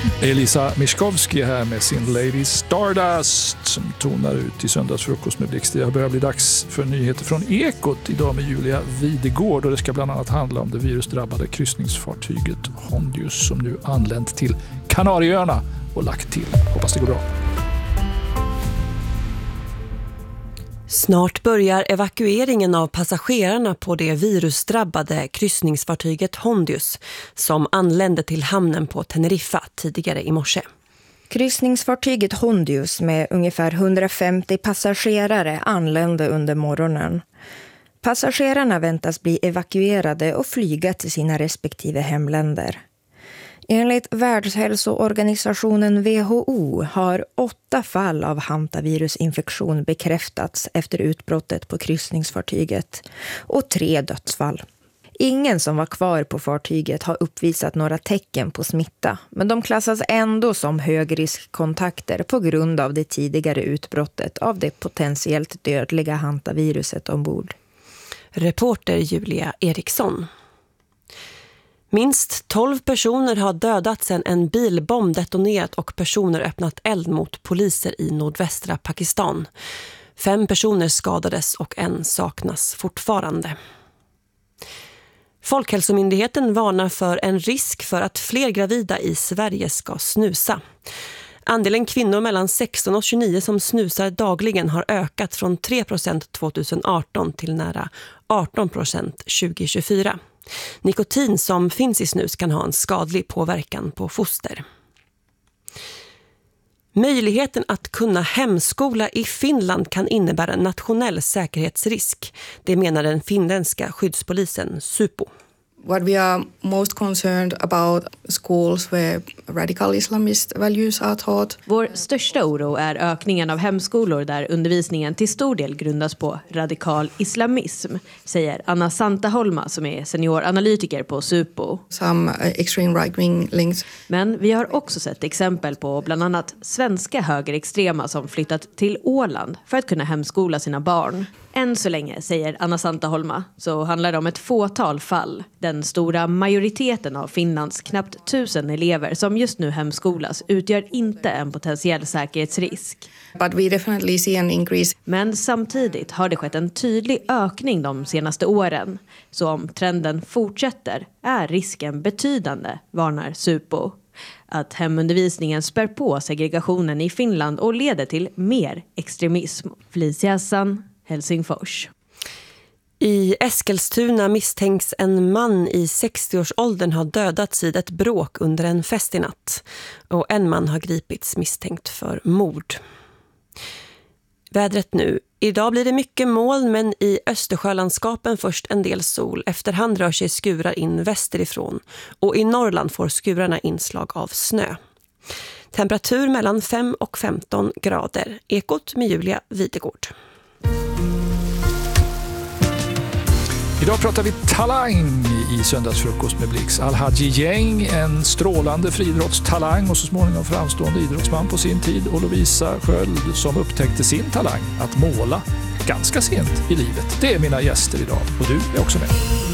Elisa Miskovsky här med sin Lady Stardust som tonar ut i söndagsfrukost med Blixt. Det börjar bli dags för nyheter från Ekot idag med Julia Videgård, och det ska bland annat handla om det virusdrabbade kryssningsfartyget Hondius som nu anlänt till Kanarieöarna och lagt till. Hoppas det går bra. Snart börjar evakueringen av passagerarna på det virusdrabbade kryssningsfartyget Hondius som anlände till hamnen på Teneriffa tidigare i morse. Kryssningsfartyget Hondius med ungefär 150 passagerare anlände under morgonen. Passagerarna väntas bli evakuerade och flyga till sina respektive hemländer. Enligt Världshälsoorganisationen WHO har 8 fall av hantavirusinfektion bekräftats efter utbrottet på kryssningsfartyget och 3 dödsfall. Ingen som var kvar på fartyget har uppvisat några tecken på smitta, men de klassas ändå som högriskkontakter på grund av det tidigare utbrottet av det potentiellt dödliga hantaviruset ombord. Reporter Julia Eriksson. Minst 12 personer har dödats sedan en bilbomb detonerat och personer öppnat eld mot poliser i nordvästra Pakistan. 5 personer skadades och en saknas fortfarande. Folkhälsomyndigheten varnar för en risk för att fler gravida i Sverige ska snusa. Andelen kvinnor mellan 16 och 29 som snusar dagligen har ökat från 3% 2018 till nära 18% 2024. Nikotin som finns i snus kan ha en skadlig påverkan på foster. Möjligheten att kunna hemskola i Finland kan innebära en nationell säkerhetsrisk. Det menar den finländska skyddspolisen Supo. What we are most concerned about schools where radical Islamist values are taught. Vår största oro är ökningen av hemskolor där undervisningen till stor del grundas på radikal islamism, säger Anna Santaholma som är senioranalytiker på Supo. Some extreme right-wing links. Men vi har också sett exempel på bland annat svenska högerextrema som flyttat till Åland för att kunna hemskola sina barn. Än så länge, säger Anna Santaholma, så handlar det om ett fåtal fall. Den stora majoriteten av Finlands knappt 1000 elever som just nu hemskolas utgör inte en potentiell säkerhetsrisk. But we definitely see an increase. Men samtidigt har det skett en tydlig ökning de senaste åren. Så om trenden fortsätter är risken betydande, varnar Supo. Att hemundervisningen spär på segregationen i Finland och leder till mer extremism. Felicia Hassan, Helsingfors. I Eskilstuna misstänks en man i 60-årsåldern ha dödats vid ett bråk under en fest i natt. Och en man har gripits misstänkt för mord. Vädret nu. Idag blir det mycket moln, men i Östersjölandskapen först en del sol. Efterhand rör sig skurar in västerifrån. Och i Norrland får skurarna inslag av snö. Temperatur mellan 5 och 15 grader. Ekot med Julia Videgård. Idag pratar vi talang i söndagsfrukost med Blix. Al-Haji Gäng, en strålande friidrottstalang och så småningom framstående idrottsman på sin tid, och Lovisa Sköld som upptäckte sin talang att måla ganska sent i livet. Det är mina gäster idag och du är också med.